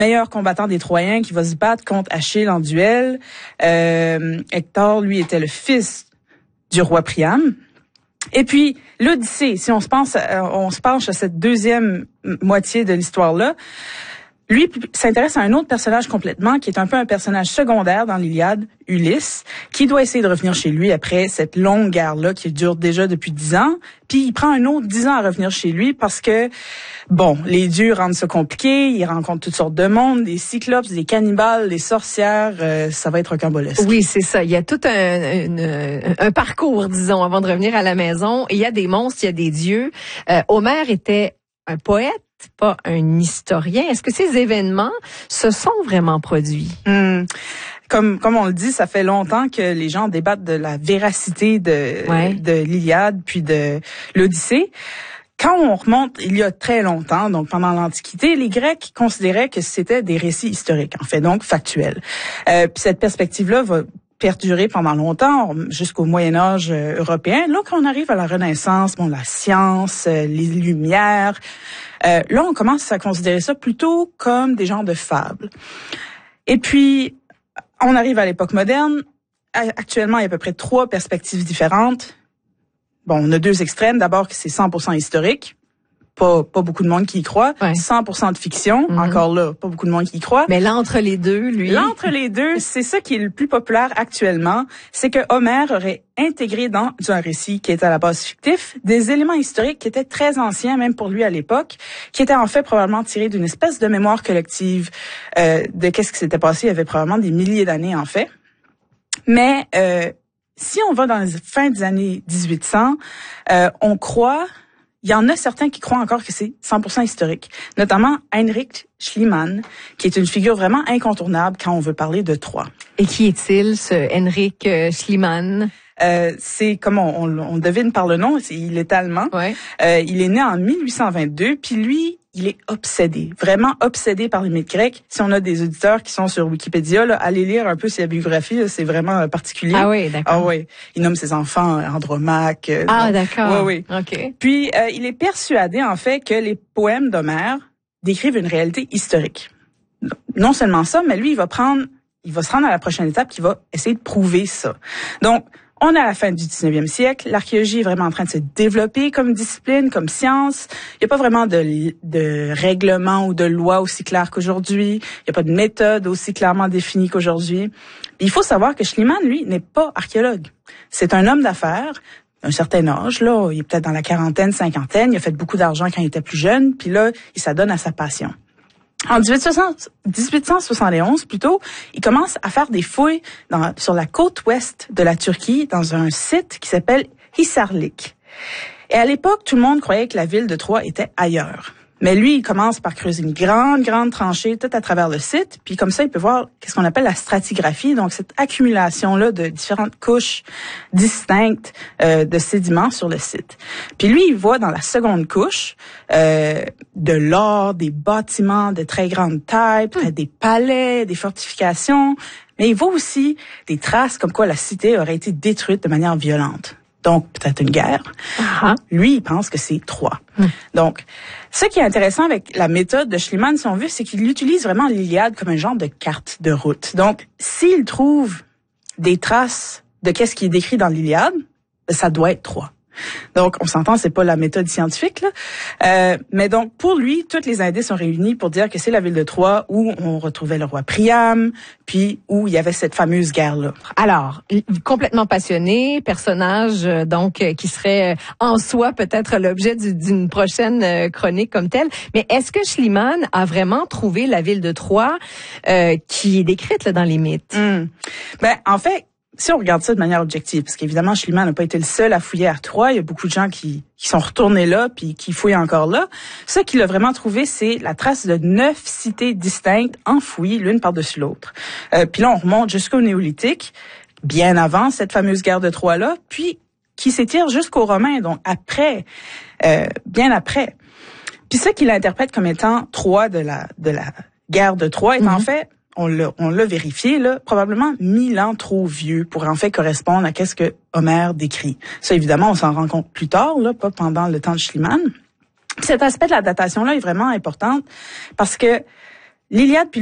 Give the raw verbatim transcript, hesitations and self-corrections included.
meilleur combattant des Troyens qui va se battre contre Achille en duel. Euh, Hector, lui, était le fils du roi Priam. Et puis, l'Odyssée, si on se pense, on se penche à cette deuxième moitié de l'histoire-là, lui s'intéresse à un autre personnage complètement, qui est un peu un personnage secondaire dans l'Iliade, Ulysse, qui doit essayer de revenir chez lui après cette longue guerre-là qui dure déjà depuis dix ans. Puis il prend un autre dix ans à revenir chez lui parce que, bon, les dieux rendent ça compliqué, il rencontre toutes sortes de monde, des cyclopes, des cannibales, des sorcières, euh, ça va être rocambolesque. Oui, c'est ça. Il y a tout un, une, un parcours, disons, avant de revenir à la maison. Il y a des monstres, il y a des dieux. Euh, Homère était un poète, pas un historien. Est-ce que ces événements se sont vraiment produits? Hum. Comme comme on le dit, ça fait longtemps que les gens débattent de la véracité de ouais. de l'Iliade puis de l'Odyssée. Quand on remonte il y a très longtemps, donc pendant l'Antiquité, les Grecs considéraient que c'était des récits historiques, en fait, donc factuels. Euh, puis cette perspective-là va perdurer pendant longtemps, jusqu'au Moyen-Âge euh, européen. Là, quand on arrive à la Renaissance, bon, la science, euh, les Lumières, euh, là, on commence à considérer ça plutôt comme des genres de fables. Et puis, on arrive à l'époque moderne. Actuellement, il y a à peu près trois perspectives différentes. Bon, on a deux extrêmes. D'abord, que c'est cent pour cent historique. Pas, pas beaucoup de monde qui y croit. Ouais. cent pour cent de fiction. Mm-hmm. Encore là, pas beaucoup de monde qui y croit. Mais l'entre les deux, lui. L'entre les deux, c'est ça qui est le plus populaire actuellement. C'est que Homère aurait intégré dans un récit qui est à la base fictif des éléments historiques qui étaient très anciens, même pour lui à l'époque, qui étaient en fait probablement tirés d'une espèce de mémoire collective euh, de qu'est-ce qui s'était passé il y avait probablement des milliers d'années en fait. Mais euh, si on va dans les fins des années dix-huit cents, euh, on croit... Il y en a certains qui croient encore que c'est cent pour cent historique, notamment Heinrich Schliemann, qui est une figure vraiment incontournable quand on veut parler de Troie. Et qui est-il, ce Heinrich Schliemann? Euh, c'est comme on, on, on devine par le nom, c'est, il est allemand. Ouais. Euh, il est né en mille huit cent vingt-deux, puis lui, il est obsédé, vraiment obsédé par les mythes grecs. Si on a des auditeurs qui sont sur Wikipédia, là, allez lire un peu sa biographie, là, c'est vraiment euh, particulier. Ah oui, d'accord. Ah oui, il nomme ses enfants euh, Andromaque. Euh, ah donc, d'accord. Oui, oui. Ok. Puis euh, il est persuadé en fait que les poèmes d'Homère décrivent une réalité historique. Non seulement ça, mais lui, il va prendre, il va se rendre à la prochaine étape, qui va essayer de prouver ça. Donc on est à la fin du dix-neuvième siècle. L'archéologie est vraiment en train de se développer comme discipline, comme science. Il n'y a pas vraiment de, de règlement ou de loi aussi clair qu'aujourd'hui. Il n'y a pas de méthode aussi clairement définie qu'aujourd'hui. Il faut savoir que Schliemann, lui, n'est pas archéologue. C'est un homme d'affaires d'un certain âge. Là, il est peut-être dans la quarantaine, cinquantaine. Il a fait beaucoup d'argent quand il était plus jeune. Puis là, il s'adonne à sa passion. En dix-huit cent soixante et onze, plutôt, il commence à faire des fouilles dans, sur la côte ouest de la Turquie, dans un site qui s'appelle Hisarlik. Et à l'époque, tout le monde croyait que la ville de Troie était ailleurs. Mais lui, il commence par creuser une grande, grande tranchée tout à travers le site. Puis comme ça, il peut voir qu'est-ce qu'on appelle la stratigraphie, donc cette accumulation-là de différentes couches distinctes euh, de sédiments sur le site. Puis lui, il voit dans la seconde couche euh, de l'or, des bâtiments de très grande taille, peut-être des palais, des fortifications. Mais il voit aussi des traces comme quoi la cité aurait été détruite de manière violente. Donc, peut-être une guerre. Uh-huh. Lui, il pense que c'est Troie. Mm. Donc, ce qui est intéressant avec la méthode de Schliemann, si on veut, c'est qu'il utilise vraiment l'Iliade comme un genre de carte de route. Donc, s'il trouve des traces de qu'est-ce qui est décrit dans l'Iliade, ça doit être Troie. Donc, on s'entend, c'est pas la méthode scientifique, là. Euh, mais donc, pour lui, tous les indices sont réunis pour dire que c'est la ville de Troie où on retrouvait le roi Priam, puis où il y avait cette fameuse guerre-là. Alors, complètement passionné, personnage euh, donc euh, qui serait euh, en soi peut-être l'objet du, d'une prochaine euh, chronique comme telle. Mais est-ce que Schliemann a vraiment trouvé la ville de Troie euh, qui est décrite là, dans les mythes? Mmh. Ben, en fait, si on regarde ça de manière objective, parce qu'évidemment, Schliemann n'a pas été le seul à fouiller à Troie, il y a beaucoup de gens qui, qui sont retournés là, puis qui fouillent encore là. Ce qu'il a vraiment trouvé, c'est la trace de neuf cités distinctes enfouies l'une par-dessus l'autre. Euh, puis là, on remonte jusqu'au Néolithique, bien avant cette fameuse guerre de Troie-là, puis qui s'étire jusqu'aux Romains, donc après, euh, bien après. Puis ce qu'il interprète comme étant Troie de la, de la guerre de Troie est mm-hmm. en fait... On l'a, on l'a vérifié, là, probablement mille ans trop vieux pour en fait correspondre à qu'est-ce que Homère décrit. Ça, évidemment, on s'en rend compte plus tard, là, pas pendant le temps de Schliemann. Cet aspect de la datation-là est vraiment important parce que L'Iliade puis